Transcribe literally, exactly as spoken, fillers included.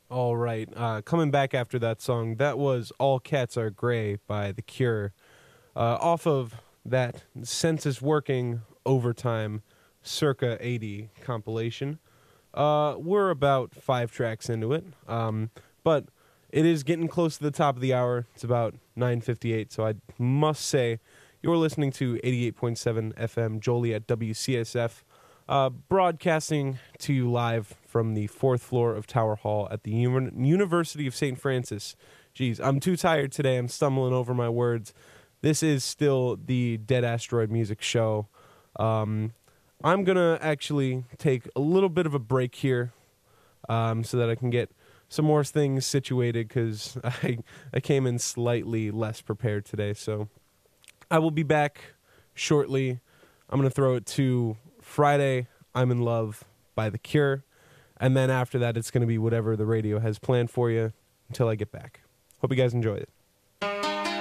All right. Uh, coming back after that song, that was All Cats Are Gray by The Cure. Uh, off of that Census Working Overtime circa eighty compilation. Uh, we're about five tracks into it, um, but it is getting close to the top of the hour. It's about nine fifty-eight, so I must say you're listening to eighty-eight point seven F M Joliet W C S F, uh, broadcasting to you live from the fourth floor of Tower Hall at the Uni- University of Saint Francis. Jeez, I'm too tired today. I'm stumbling over my words. This is still the Dead Asteroid Music Show. Um, I'm going to actually take a little bit of a break here um, so that I can get some more things situated because I, I came in slightly less prepared today. So I will be back shortly. I'm going to throw it to Friday, I'm in Love by The Cure. And then after that, it's going to be whatever the radio has planned for you until I get back. Hope you guys enjoy it.